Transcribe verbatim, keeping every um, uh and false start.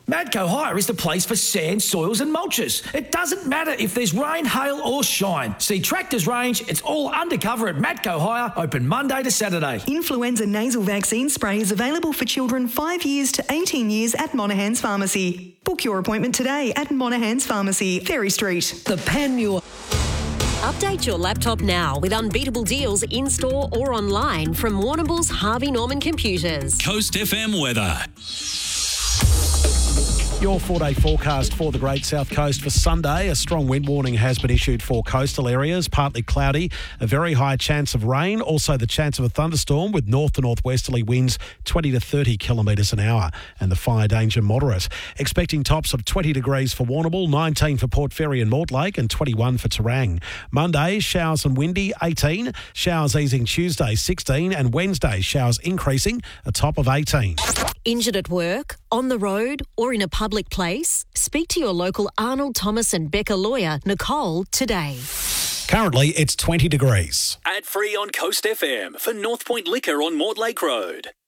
Madco Hire is the place for sand, soils and mulches. It doesn't matter if there's rain, hail or shine. See Tractors Range, it's all undercover at Madco Hire, open Monday to Saturday. Influenza nasal vaccine spray is available for children five years to eighteen years at Monaghan's Pharmacy. Book your appointment today at Monaghan's Pharmacy, Ferry Street. The Panmure. Update your laptop now with unbeatable deals in-store or online from Warrnambool's Harvey Norman Computers. Coast F M weather. Your four-day forecast for the Great South Coast for Sunday. A strong wind warning has been issued for coastal areas, partly cloudy, a very high chance of rain, also the chance of a thunderstorm with north to northwesterly winds twenty to thirty kilometres an hour and the fire danger moderate. Expecting tops of twenty degrees for Warrnambool, nineteen for Port Fairy and Mortlake and twenty-one for Terang. Monday, showers and windy, eighteen. Showers easing Tuesday, sixteen. And Wednesday, showers increasing, a top of eighteen. Injured at work, on the road or in a public place? Speak to your local Arnold Thomas and Becker lawyer, Nicole, today. Currently, it's twenty degrees. Ad free on Coast F M for North Point Liquor on Mortlake Road.